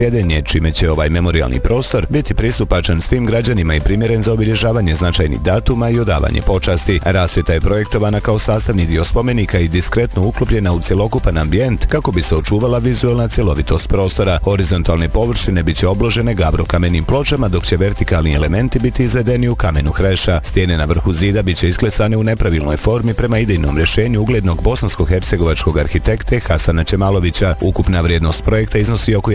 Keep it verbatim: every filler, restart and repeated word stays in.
jedenje, čime će ovaj memorijalni prostor biti pristupačan svim građanima i primjeren za obilježavanje značajnih datuma i odavanje počasti. Rasvjeta je projektovana kao sastavni dio spomenika i diskretno uklopljena u cjelokupan ambijent kako bi se očuvala vizualna cjelovitost prostora. Horizontalne površine biće obložene gavro-kamenim pločama, dok će vertikalni elementi biti izvedeni u kamenu hreša. Stijene na vrhu zida biće isklesane u nepravilnoj formi prema idejnom rješenju uglednog bosansko-hercegovačkog arhitekte Hasana Čemalovića. Ukupna vrijednost projekta iznosi oko